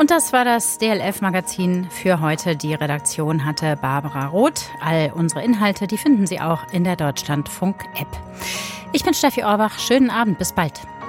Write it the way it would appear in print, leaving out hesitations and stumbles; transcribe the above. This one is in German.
Und das war das DLF-Magazin für heute. Die Redaktion hatte Barbara Roth. All unsere Inhalte, die finden Sie auch in der Deutschlandfunk-App. Ich bin Steffi Orbach. Schönen Abend. Bis bald.